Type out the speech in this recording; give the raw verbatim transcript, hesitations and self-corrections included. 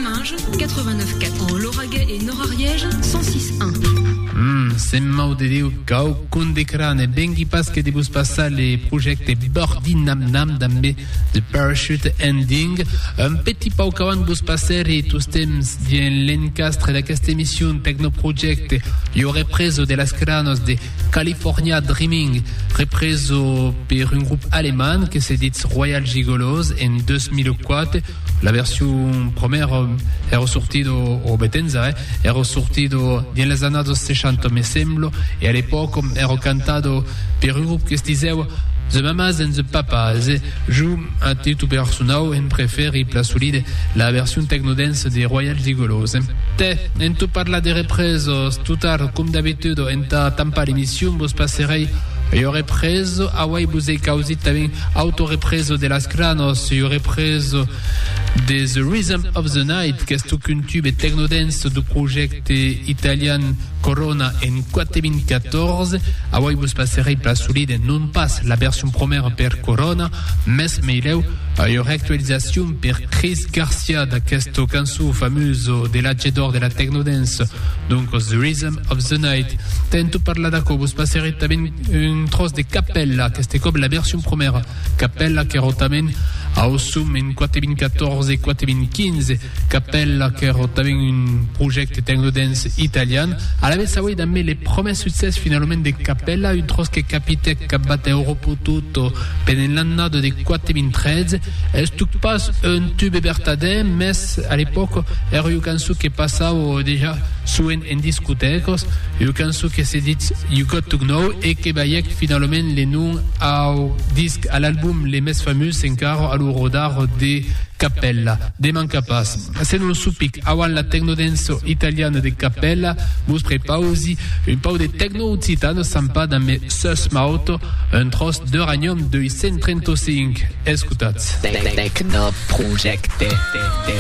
Comminges, quatre-vingt-neuf quatre. En Lauragais et Nord-Ariège, cent six un. Hmm, sembra de Dio cau con de crane ben qui passe que de bus passar les projets Bordi Nam Nam d'ambe de Parachute Ending un petit pau cavan bus passer et tous temps dien l'encastre d'aquesta émission Techno Project io represo de las cranos de California Dreaming represo per un groupe allemand que se dit Royal Gigolos en deux mille quatre. La version première è ressortito o Betenza eh, è ressortito nelle années sessanta mi sembra e all'epoca ero cantato per un gruppo che si diceva The Mamas and the Papas. Joue a titre personnel en préféré la solide la version techno dance des Royal Gigolos. Te, en tu parla de represos, tout tard comme d'habitude en ta tampa l'émission, vos passerei io represo a wai busei causi também autorepreso de las cranos, io represo de The Rhythm of the Night, che è un tube techno dance du progetto italiano Corona en quatre mille quatorze. A wai bus passerei la solide non pas la version première per Corona, mes meileu io reactualisation per Chris Garcia da questo canzone famoso dell'Age d'Or della techno dance, donc The Rhythm of the Night. Tento parla da bus passerei também un tros de Capella, che è come la version première Capella che ero também au sum in quatre mille quatorze e quatre mille quinze. Capella che ero também un progetto techno dance italien. A la vez a da me les premiers succès finalement de Capella, un tros che capite che batte Europa tutto per l'anno de quatre mille treize. Est pas un tube vertade, mais à l'époque era une canzone che passava déjà su en, en discotecos, une canzone che si dit You Got to Know e che bayek finalement les noms au disque à l'album les mes fameux encara al rodar de Capella, de Mancapas. Se non supic awan la techno dance italiana de Capella, mus prepausi un pau de techno occitano sampa da me sus mauto, un tros de ranium de cent trentacinque. Escutats. Techno Project.